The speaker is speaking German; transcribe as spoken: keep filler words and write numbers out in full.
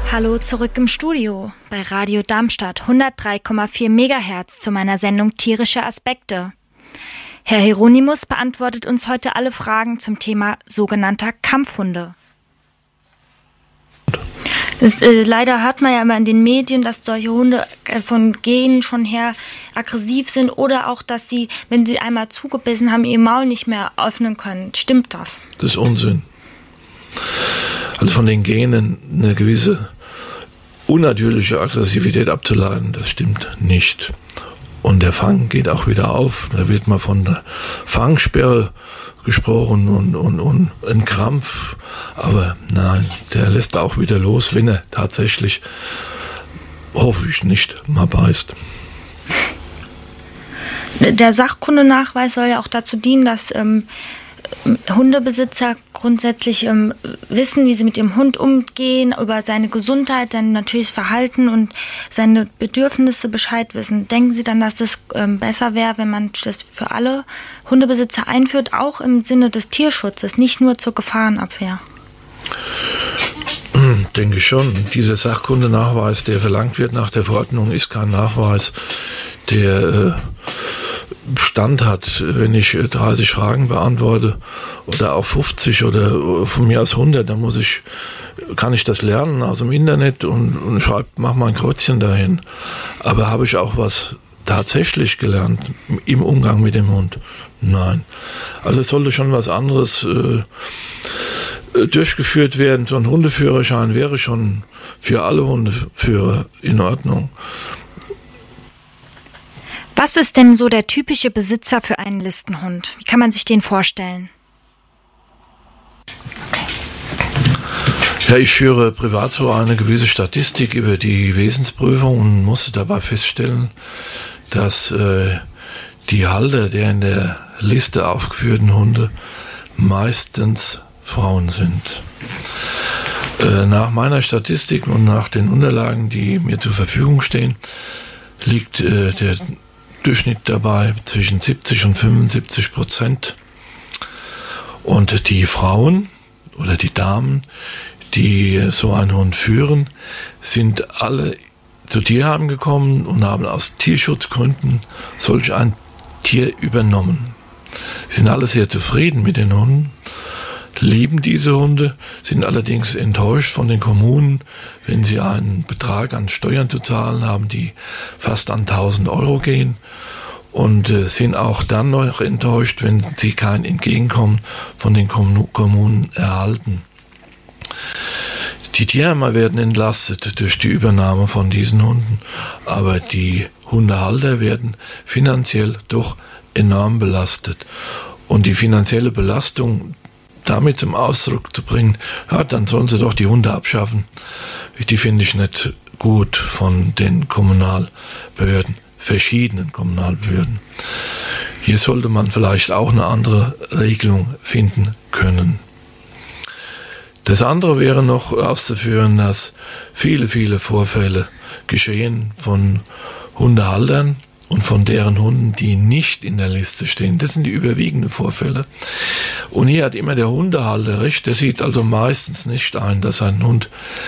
Hallo zurück im Studio bei Radio Darmstadt hundertdrei Komma vier Megahertz zu meiner Sendung Tierische Aspekte. Herr Hieronymus beantwortet uns heute alle Fragen zum Thema sogenannter Kampfhunde. Das, äh, leider hört man ja immer in den Medien, dass solche Hunde äh, von Genen schon her aggressiv sind oder auch, dass sie, wenn sie einmal zugebissen haben, ihr Maul nicht mehr öffnen können. Stimmt das? Das ist Unsinn. Also von den Genen eine gewisse unnatürliche Aggressivität abzuleiten, das stimmt nicht. Und der Fang geht auch wieder auf. Da wird mal von der Fangsperre gesprochen und, und, und ein Krampf. Aber nein, der lässt auch wieder los, wenn er tatsächlich, hoffe ich nicht, mal beißt. Der Sachkundenachweis soll ja auch dazu dienen, dass ähm, Hundebesitzer grundsätzlich ähm, wissen, wie sie mit ihrem Hund umgehen, über seine Gesundheit, sein natürliches Verhalten und seine Bedürfnisse Bescheid wissen. Denken Sie dann, dass es ähm, besser wäre, wenn man das für alle Hundebesitzer einführt, auch im Sinne des Tierschutzes, nicht nur zur Gefahrenabwehr? Denke ich schon. Dieser Sachkundenachweis, der verlangt wird nach der Verordnung, ist kein Nachweis, der äh, Stand hat, wenn ich dreißig Fragen beantworte oder auch fünfzig oder von mir aus hundert, dann muss ich, kann ich das lernen aus dem Internet und, und schreibe, mach mal ein Kreuzchen dahin. Aber habe ich auch was tatsächlich gelernt im Umgang mit dem Hund? Nein. Also es sollte schon was anderes äh, durchgeführt werden. So ein Hundeführerschein wäre schon für alle Hundeführer in Ordnung. Was ist denn so der typische Besitzer für einen Listenhund? Wie kann man sich den vorstellen? Ja, ich führe privat so eine gewisse Statistik über die Wesensprüfung und musste dabei feststellen, dass äh, die Halter der in der Liste aufgeführten Hunde meistens Frauen sind. Äh, nach meiner Statistik und nach den Unterlagen, die mir zur Verfügung stehen, liegt äh, der Durchschnitt dabei zwischen siebzig und fünfundsiebzig Prozent. Und die Frauen oder die Damen, die so einen Hund führen, sind alle zu Tierheimen gekommen und haben aus Tierschutzgründen solch ein Tier übernommen. Sie sind alle sehr zufrieden mit den Hunden, lieben diese Hunde, sind allerdings enttäuscht von den Kommunen, wenn sie einen Betrag an Steuern zu zahlen haben, die fast an tausend Euro gehen, und äh, sind auch dann noch enttäuscht, wenn sie kein Entgegenkommen von den Kommunen erhalten. Die Tierheime werden entlastet durch die Übernahme von diesen Hunden, aber die Hundehalter werden finanziell doch enorm belastet. Und die finanzielle Belastung damit zum Ausdruck zu bringen, ja, dann sollen sie doch die Hunde abschaffen. Die finde ich nicht gut von den Kommunalbehörden, verschiedenen Kommunalbehörden. Hier sollte man vielleicht auch eine andere Regelung finden können. Das andere wäre noch auszuführen, dass viele, viele Vorfälle geschehen von Hundehaltern und von deren Hunden, die nicht in der Liste stehen. Das sind die überwiegenden Vorfälle. Und hier hat immer der Hundehalter recht. Der sieht also meistens nicht ein, dass ein Hund